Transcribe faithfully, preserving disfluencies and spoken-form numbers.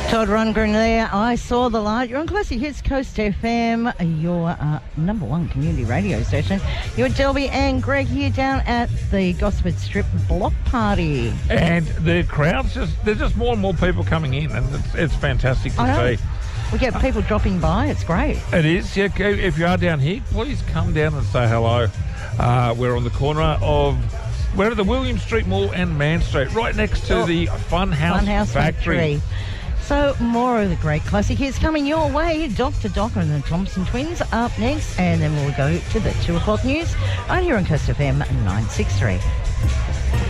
Todd Rundgren there. I saw the light. You're on Classic Hits Coast F M, your uh, number one community radio station. You're Delby and Greg here down at the Gosford Strip block party. And the crowds, just there's just more and more people coming in, and it's, it's fantastic to I know. see. We get people dropping by. It's great. It is. Yeah, if you are down here, please come down and say hello. Uh, we're on the corner of... We're at the William Street Mall and Man Street, right next to Oh, the Funhouse, Funhouse Factory. Factory. So more of the great classic hits coming your way. Doctor Docker and the Thompson Twins up next, and then we'll go to the two o'clock news right here on Coast F M nine six three.